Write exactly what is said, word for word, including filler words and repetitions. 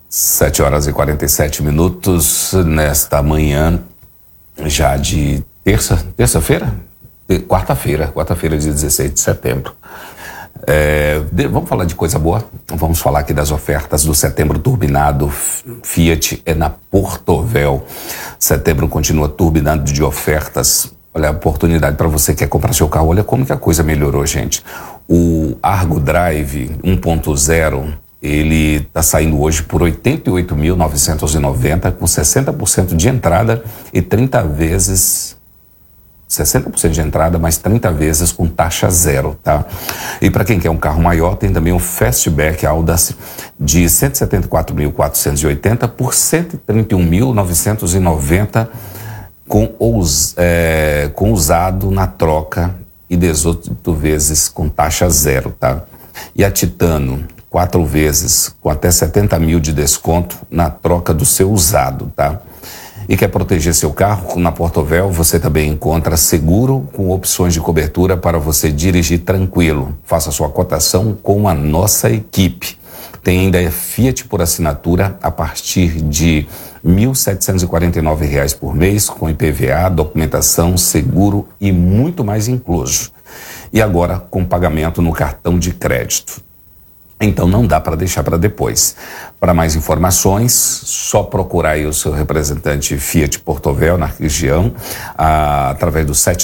Sete horas e quarenta e sete minutos nesta manhã já de terça, terça-feira? Quarta-feira, quarta-feira de dezesseis de setembro. É, de, vamos falar de coisa boa? Vamos falar aqui das ofertas do setembro turbinado. Fiat é na Portovel. Setembro continua turbinado de ofertas. Olha a oportunidade para você que quer comprar seu carro. Olha como que a coisa melhorou, gente. O Argo Drive um ponto zero, ele está saindo hoje por oitenta e oito mil novecentos e noventa, com sessenta por cento de entrada e trinta vezes... sessenta por cento de entrada, mais trinta vezes com taxa zero, tá? E para quem quer um carro maior, tem também um Fastback Audace de cento e setenta e quatro mil quatrocentos e oitenta por cento e trinta e um mil novecentos e noventa com, us, é, com usado na troca e dezoito vezes com taxa zero, tá? E a Titano, quatro vezes com até setenta mil de desconto na troca do seu usado, tá? E quer proteger seu carro? Na Portovel você também encontra seguro com opções de cobertura para você dirigir tranquilo. Faça sua cotação com a nossa equipe. Tem ainda Fiat por assinatura a partir de mil setecentos e quarenta e nove reais por mês, com I P V A, documentação, seguro e muito mais incluso. E agora com pagamento no cartão de crédito. Então não dá para deixar para depois. Para mais informações, só procurar aí o seu representante Fiat Portovel na região, ah, através do sete